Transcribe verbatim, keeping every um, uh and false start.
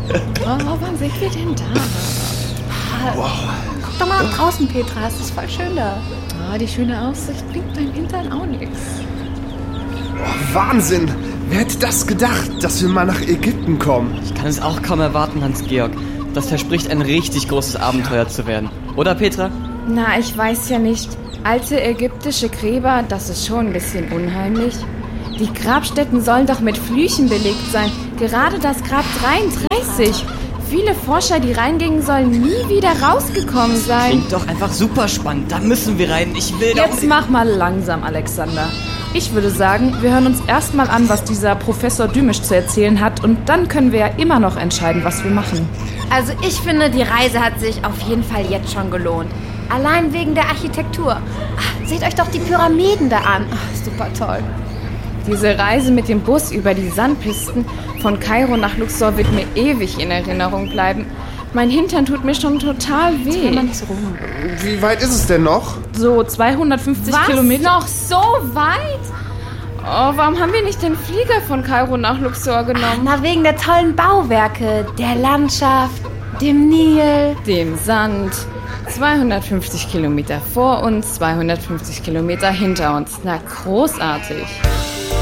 Oh, wann sind wir denn da? Wow. Guck doch mal nach draußen, Petra. Es ist voll schön da. Oh, die schöne Aussicht bringt dein Hintern auch nichts. Oh, Wahnsinn! Wer hätte das gedacht, dass wir mal nach Ägypten kommen? Ich kann es auch kaum erwarten, Hans-Georg. Das verspricht ein richtig großes Abenteuer zu werden. Oder, Petra? Na, ich weiß ja nicht. Alte ägyptische Gräber, das ist schon ein bisschen unheimlich. Die Grabstätten sollen doch mit Flüchen belegt sein. Gerade das Grab dreiunddreißig. Viele Forscher, die reingingen, sollen nie wieder rausgekommen sein. Klingt doch einfach super spannend. Da müssen wir rein. Ich will doch... Jetzt mach mal langsam, Alexander. Ich würde sagen, wir hören uns erstmal an, was dieser Professor Dümisch zu erzählen hat. Und dann können wir ja immer noch entscheiden, was wir machen. Also ich finde, die Reise hat sich auf jeden Fall jetzt schon gelohnt. Allein wegen der Architektur. Ach, seht euch doch die Pyramiden da an. Ach, super toll. Diese Reise mit dem Bus über die Sandpisten von Kairo nach Luxor wird mir ewig in Erinnerung bleiben. Mein Hintern tut mir schon total weh. Kann man nicht so rum. Wie weit ist es denn noch? So zweihundertfünfzig Was? Kilometer. Noch so weit? Oh, warum haben wir nicht den Flieger von Kairo nach Luxor genommen? Na, wegen der tollen Bauwerke, der Landschaft, dem Nil. Dem Sand. zweihundertfünfzig Kilometer vor uns, zweihundertfünfzig Kilometer hinter uns. Na, großartig.